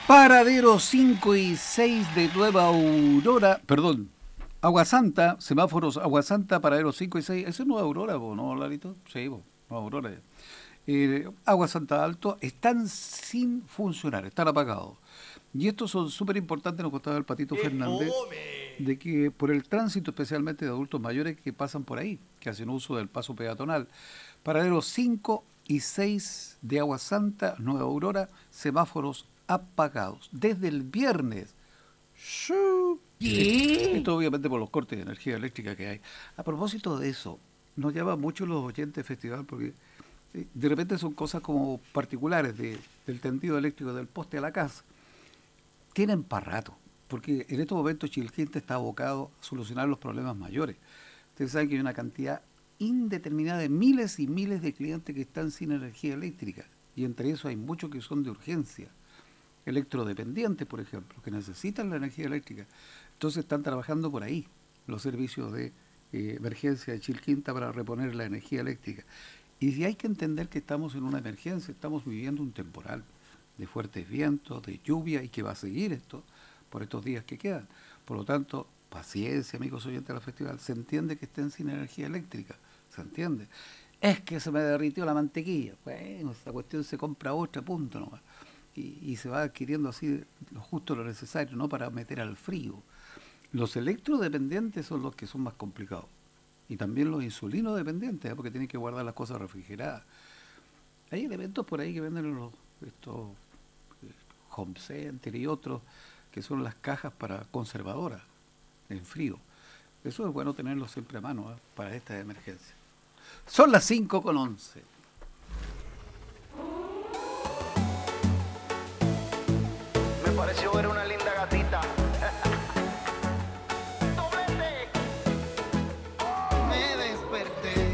Paradero 5 y 6 de Nueva Aurora, perdón, Agua Santa, semáforos Agua Santa, Paradero 5 y 6, ¿eso es Nueva Aurora, vos, no, Larito? Sí, vos, Nueva Aurora. Agua Santa Alto están sin funcionar, están apagados. Y estos son súper importantes, nos contaba el Patito ¡Qué Fernández, fome! de que por el tránsito, especialmente de adultos mayores que pasan por ahí, que hacen uso del paso peatonal. Paradero 5 y 6 de Agua Santa, Nueva Aurora, semáforos apagados. Desde el viernes. ¡Shoo! ¿Qué? Esto obviamente por los cortes de energía eléctrica que hay. A propósito de eso, nos llama mucho los oyentes del festival porque de repente son cosas como particulares del tendido eléctrico del poste a la casa. Tienen para rato, porque en estos momentos Chilquinte está abocado a solucionar los problemas mayores. Ustedes saben que hay una cantidad indeterminada de miles y miles de clientes que están sin energía eléctrica, y entre eso hay muchos que son de urgencia, electrodependientes, por ejemplo, que necesitan la energía eléctrica. Entonces están trabajando por ahí los servicios de emergencia de Chilquinta para reponer la energía eléctrica. Y si hay que entender que estamos en una emergencia, estamos viviendo un temporal de fuertes vientos, de lluvia, y que va a seguir esto por estos días que quedan. Por lo tanto, paciencia, amigos oyentes del festival. Se entiende que estén sin energía eléctrica, se entiende. Es que se me derritió la mantequilla. Bueno, esa cuestión se compra otra, punto nomás. Y se va adquiriendo así lo justo, lo necesario, no para meter al frío. Los electrodependientes son los que son más complicados. Y también los insulino dependientes, porque tienen que guardar las cosas refrigeradas. Hay elementos por ahí que venden estos home center y otros, que son las cajas para conservadoras en frío. Eso es bueno tenerlo siempre a mano, para esta emergencia. Son las 5:11. Me pareció ver una linda gatita